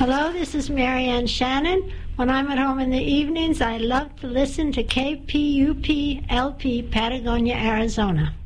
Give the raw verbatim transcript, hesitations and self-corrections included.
Hello, this is Marianne Shannon. When I'm at home in the evenings, I love to listen to K P U P L P, Patagonia, Arizona.